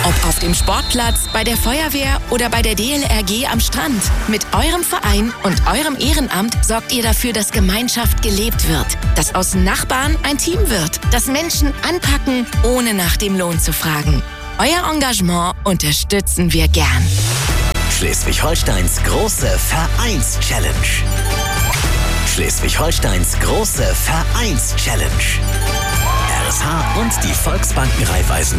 Ob auf dem Sportplatz, bei der Feuerwehr oder bei der DLRG am Strand. Mit eurem Verein und eurem Ehrenamt sorgt ihr dafür, dass Gemeinschaft gelebt wird. Dass aus Nachbarn ein Team wird. Dass Menschen anpacken, ohne nach dem Lohn zu fragen. Euer Engagement unterstützen wir gern. Schleswig-Holsteins große Vereins-Challenge. Schleswig-Holsteins große Vereins-Challenge. RSH und die Volksbanken Raiffeisen